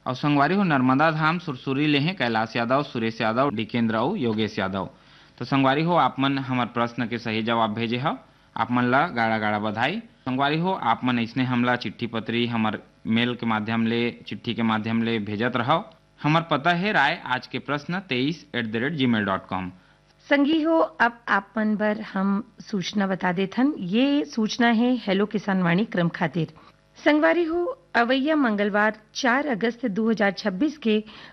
और संगवारी हो नर्मदा धाम सुरसुरी ले हैं कैलाश यादव, सुरेश यादव, डिकेंद्र और योगेश यादव। तो संगवारी हो आप मन हमार प्रश्न के सही जवाब भेजे हो, आप मन ला गाड़ा गाड़ा बधाई। संगवारी हो आप मन इसने हमला चिट्ठी पत्री हमार मेल के माध्यम ले, चिट्ठी के माध्यम ले भेजत रहो। हमार पता है राय आज के प्रश्न 23@gmail.com। संगी हो अब आप मन बर हम सूचना बता देथन। ये सूचना है हेलो किसान वाणी क्रम खातिर। संगवारी हो अवैया मंगलवार 4 अगस्त 2026 के